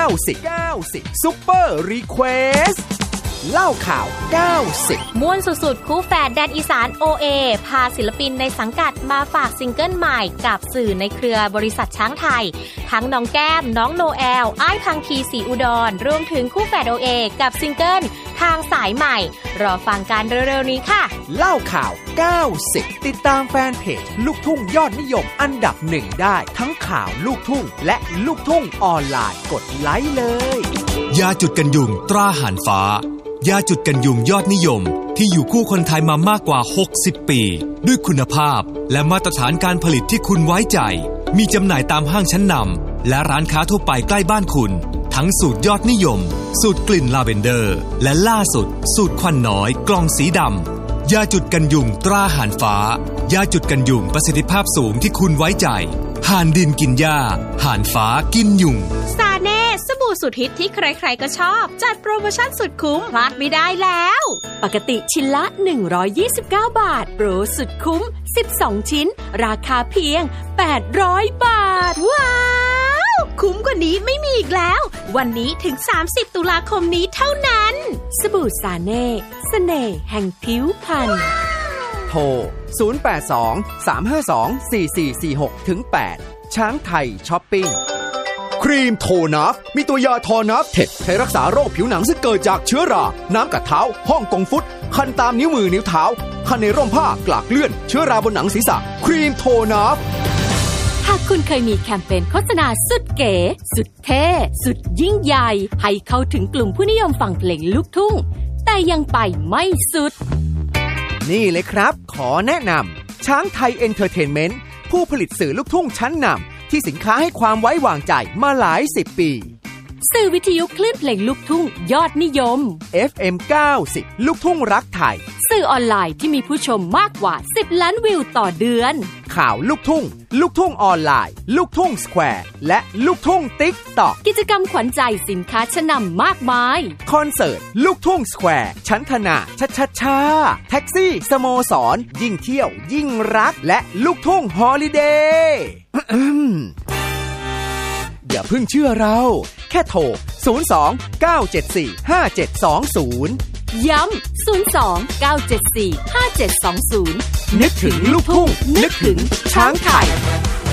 90ซุปเปอร์รีเควสเล่าข่าว90 ม่วนสุดๆคู่แฝดแดนอีสาน OA พาศิลปินในสังกัดมาฝากซิงเกิลใหม่กับสื่อในเครือบริษัทช้างไทยทั้งน้องแก้มน้องโนแอลอ้ายพังคีศรีอุดรรวมถึงคู่แฝด OA กับซิงเกิลทางสายใหม่รอฟังกันเร็วๆนี้ค่ะเล่าข่าว90ติดตามแฟนเพจลูกทุ่งยอดนิยมอันดับ1ได้ทั้งข่าวลูกทุ่งและลูกทุ่งออนไลน์กดไลค์เลยยาจุดกันยุงตราหานฟ้ายาจุดกันยุงยอดนิยมที่อยู่คู่คนไทยมามากกว่า60ปีด้วยคุณภาพและมาตรฐานการผลิตที่คุณไว้ใจมีจำหน่ายตามห้างชั้นนำและร้านค้าทั่วไปใกล้บ้านคุณทั้งสูตรยอดนิยมสูตรกลิ่นลาเวนเดอร์และล่าสุดสูตรควันน้อยกล่องสีดำยาจุดกันยุงตราหานฟ้ายาจุดกันยุงประสิทธิภาพสูงที่คุณไว้ใจห่านดินกินหญ้าห่านฟ้ากินยุงซาเน่สบู่สุดฮิตที่ใครๆก็ชอบจัดโปรโมชั่นสุดคุ้มพลาดไม่ได้แล้วปกติชิ้นละ129 บาทโปรสุดคุ้ม12ชิ้นราคาเพียง800 บาทว้าวคุ้มกว่านี้ไม่มีอีกแล้ววันนี้ถึง30ตุลาคมนี้เท่านั้นสบู่ซาเน่เสน่ห์แห่งผิวพรรณโทร082-352-4446-8ช้างไทยช้อปปิ้งครีมโทนัฟมีตัวยาทอนัฟเทคใช้รักษาโรคผิวหนังซึ่งเกิดจากเชื้อราน้ำกัดเท้าฮ่องกงฟุตคันตามนิ้วมือนิ้วเท้าคันในร่มผ้ากลากเลื่อนเชื้อราบนหนังศีรษะครีมโทนัฟหากคุณเคยมีแคมเปญโฆษณาสุดเก๋สุดเท่สุดยิ่งใหญ่ให้เข้าถึงกลุ่มผู้นิยมฟังเพลงลูกทุ่งแต่ยังไปไม่สุดนี่เลยครับขอแนะนำช้างไทยเอนเตอร์เทนเมนต์ผู้ผลิตสื่อลูกทุ่งชั้นนำที่สินค้าให้ความไว้วางใจมาหลาย10ปีสื่อวิทยุคลื่นเพลงลูกทุ่งยอดนิยม FM 90ลูกทุ่งรักไทยสื่อออนไลน์ที่มีผู้ชมมากกว่า10ล้านวิวต่อเดือนข่าวลูกทุ่งลูกทุ่งออนไลน์ลูกทุ่งสแควร์และลูกทุ่งติ๊กต็อกกิจกรรมขวัญใจสินค้าชั้นนำมากมายคอนเสิร์ตลูกทุ่งสแควร์ชั้นธนาช้าแท็กซี่สโมสรยิ่งเที่ยวยิ่งรักและลูกทุ่งฮอลิเดย์อย่าเพิ่งเชื่อเราแค่โทร02-974-5720 ย้ำ02-974-5720 นึกถึงลูกทุ่งนึกถึงช้างไทย